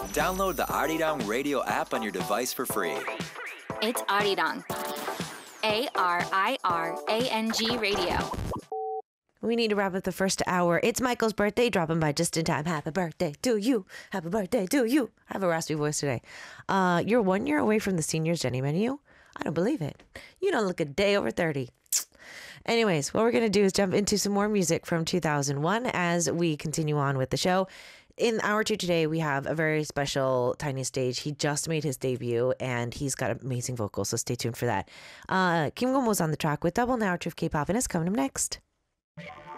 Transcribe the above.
Download the Arirang Radio app on your device for free. It's Arirang. ARIRANG Radio. We need to wrap up the first hour. It's Michael's birthday, dropping by just in time. Happy birthday to you. Happy birthday to you. I have a raspy voice today. You're 1 year away from the seniors Jenny menu. I don't believe it. You don't look a day over 30. Anyways, what we're going to do is jump into some more music from 2001 as we continue on with the show. In hour two today, we have a very special Tiny Stage. He just made his debut, and he's got amazing vocals, so stay tuned for that. Kim Gon-mo's on the track with Double Narrative K-pop, and it's coming up next.